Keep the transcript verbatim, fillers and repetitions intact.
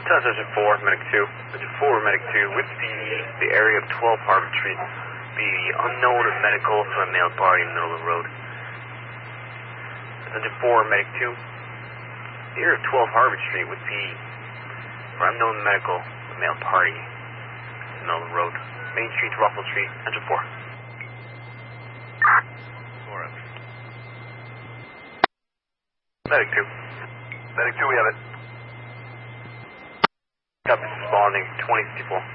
Ten Sergeant four, Medic two. Sergeant four, Medic two, with the, the area of twelve Harvard Street. The unknown medical from a male party in the middle of the road. Sergeant four, Medic two. The area of twelve Harvard Street with the for unknown medical from a male party in the middle of the road. Main Street to Ruffle Street, Sergeant four. four up. Medic two. Medic two, we have it. Copy, responding, twenty fifty-four.